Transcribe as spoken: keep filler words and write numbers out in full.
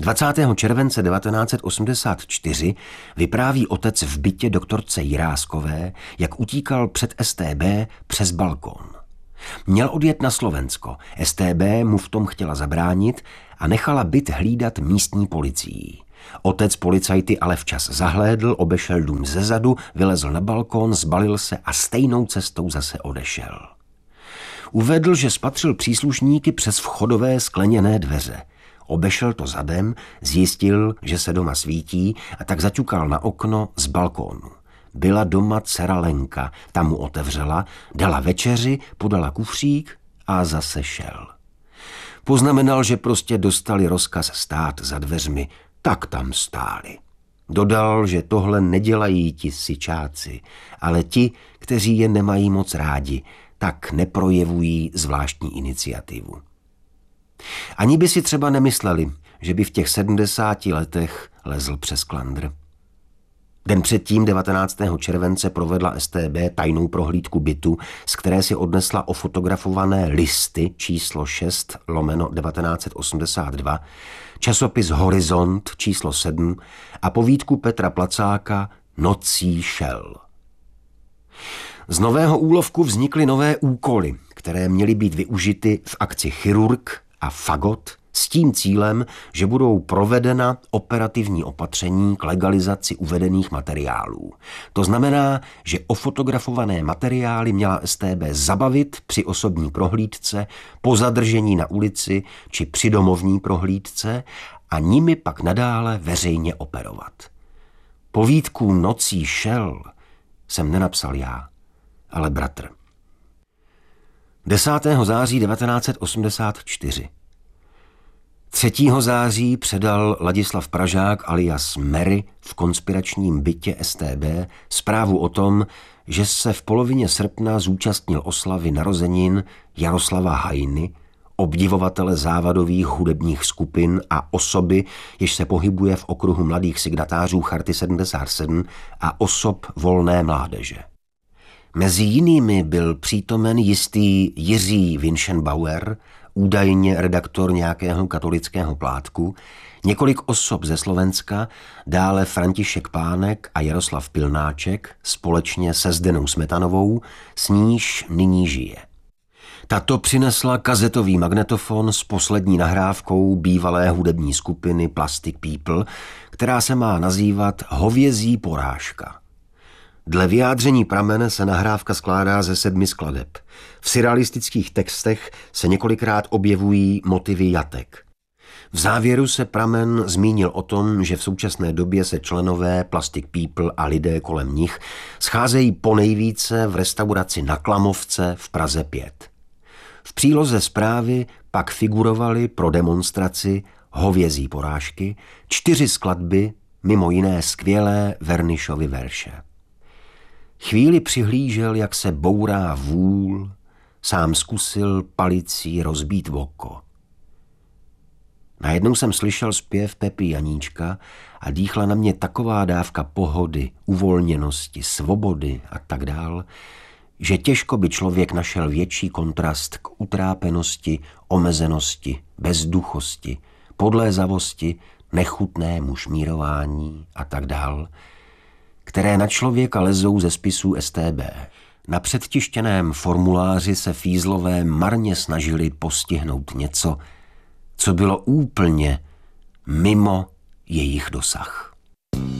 dvacátého července devatenáct set osmdesát čtyři vypráví otec v bytě doktorce Jiráskové, jak utíkal před S T B přes balkon. Měl odjet na Slovensko, S T B mu v tom chtěla zabránit a nechala byt hlídat místní policií. Otec policajty ale včas zahlédl, obešel dům zezadu, vylezl na balkon, zbalil se a stejnou cestou zase odešel. Uvedl, že spatřil příslušníky přes vchodové skleněné dveře. Obešel to zadem, zjistil, že se doma svítí a tak zaťukal na okno z balkónu. Byla doma dcera Lenka, ta mu otevřela, dala večeři, podala kufřík a zase šel. Poznamenal, že prostě dostali rozkaz stát za dveřmi, tak tam stáli. Dodal, že tohle nedělají ti syčáci, ale ti, kteří je nemají moc rádi, tak neprojevují zvláštní iniciativu. Ani by si třeba nemysleli, že by v těch sedmdesáti letech lezl přes klandr. Den předtím, devatenáctého července, provedla S T B tajnou prohlídku bytu, z které si odnesla ofotografované listy číslo šest lomeno devatenáct set osmdesát dva, časopis Horizont číslo sedm a povídku Petra Placáka Nocí šel. Z nového úlovku vznikly nové úkoly, které měly být využity v akci Chirurg a Fagot s tím cílem, že budou provedena operativní opatření k legalizaci uvedených materiálů. To znamená, že ofotografované materiály měla S T B zabavit při osobní prohlídce, po zadržení na ulici či při domovní prohlídce a nimi pak nadále veřejně operovat. Povídku Nocí šel jsem nenapsal já, ale bratr. desátého září devatenáct set osmdesát čtyři. třetího září předal Ladislav Pražák alias Mary v konspiračním bytě S T B zprávu o tom, že se v polovině srpna zúčastnil oslavy narozenin Jaroslava Hajny, obdivovatele závadových hudebních skupin a osoby, jež se pohybuje v okruhu mladých signatářů Charty sedmdesát sedm a osob volné mládeže. Mezi jinými byl přítomen jistý Jiří Winschenbauer, údajně redaktor nějakého katolického plátku, několik osob ze Slovenska, dále František Pánek a Jaroslav Pilnáček společně se Zdenou Smetanovou, s níž nyní žije. Tato přinesla kazetový magnetofon s poslední nahrávkou bývalé hudební skupiny Plastic People, která se má nazývat Hovězí porážka. Dle vyjádření Pramene se nahrávka skládá ze sedmi skladeb. V surrealistických textech se několikrát objevují motivy jatek. V závěru se Pramen zmínil o tom, že v současné době se členové Plastic People a lidé kolem nich scházejí ponejvíce v restauraci Na Klamovce v Praze pět. V příloze zprávy pak figurovaly pro demonstraci Hovězí porážky čtyři skladby, mimo jiné skvělé Vernišovy verše. Chvíli přihlížel, jak se bourá vůl, sám zkusil palicí rozbít oko. Najednou jsem slyšel zpěv Pepy Janíčka a dýchla na mě taková dávka pohody, uvolněnosti, svobody a tak dál, že těžko by člověk našel větší kontrast k utrápenosti, omezenosti, bezduchosti, podlézavosti, nechutnému šmírování a tak dál, které na člověka lezou ze spisů S T B. Na předtištěném formuláři se fízlové marně snažili postihnout něco, co bylo úplně mimo jejich dosah.